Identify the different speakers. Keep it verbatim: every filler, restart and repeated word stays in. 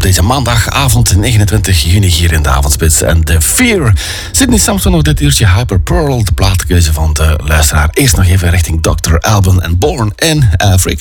Speaker 1: deze maandagavond negenentwintig juni hier in de avondspits. En The Fear. Sydney Sampson nog dit uurtje Hyper Pearl, de plaatkeuze van de luisteraar. Eerst nog even richting dokter Alban en Born in Africa.